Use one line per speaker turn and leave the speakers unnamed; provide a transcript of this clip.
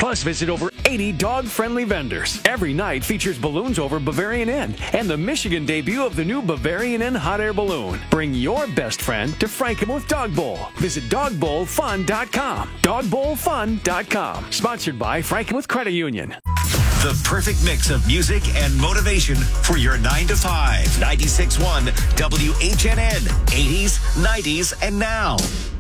Plus, visit over 80 dog-friendly vendors. Every night features balloons over Bavarian Inn and the Michigan debut of the new Bavarian Inn hot air balloon. Bring your best friend to Frankenmuth Dog Bowl. Visit dogbowlfun.com. Dogbowlfun.com. Sponsored by Frankenmuth Credit Union.
The perfect mix of music and motivation for your 9 to 5. 96.1 WHNN. 80s, 90s, and now.